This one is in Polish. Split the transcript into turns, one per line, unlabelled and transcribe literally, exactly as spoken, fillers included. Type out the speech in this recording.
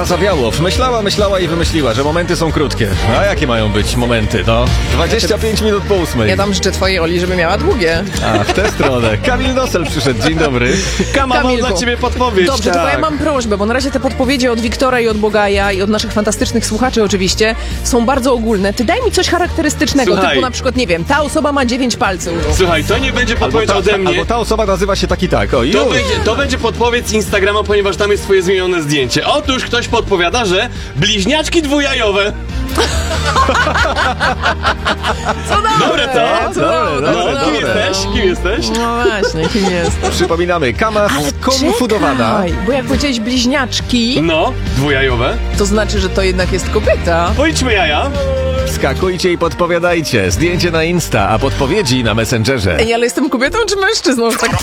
Agnieszka Zawiałow myślała, myślała i wymyśliła, że momenty są krótkie. A jakie mają być momenty? No, dwadzieścia pięć minut po ósmej.
Ja tam życzę twojej Oli, żeby miała długie.
A, w tę stronę. Kamil Nosel przyszedł. Dzień dobry.
Kama, mam dla ciebie podpowiedź.
Dobrze,
tak.
tylko ja mam prośbę, bo na razie te podpowiedzi od Wiktora i od Bogaja i od naszych fantastycznych słuchaczy oczywiście są bardzo ogólne. Ty daj mi coś charakterystycznego,
Słuchaj.
typu na przykład, nie wiem, ta osoba ma dziewięć palców.
Słuchaj, to nie będzie
Albo
podpowiedź
ta,
ode mnie.
albo ta osoba nazywa się tak i tak. O,
To
już.
będzie, to będzie podpowiedź z Instagrama, ponieważ tam jest twoje zmienione zdjęcie. Otóż ktoś podpowiada, że bliźniaczki dwujajowe.
Co
Dobre to?
Dobre,
No,
dobre,
kim
dobre.
jesteś? Kim jesteś?
No właśnie, kim jest?
Przypominamy, Kama
Ale
skonfudowana.
czekaj, bo jak powiedziałeś bliźniaczki,
No, dwujajowe.
to znaczy, że to jednak jest kobieta.
Policzmy jaja.
Skakujcie i podpowiadajcie. Zdjęcie na Insta, a podpowiedzi na Messengerze.
Ej, ale jestem kobietą czy mężczyzną? Tak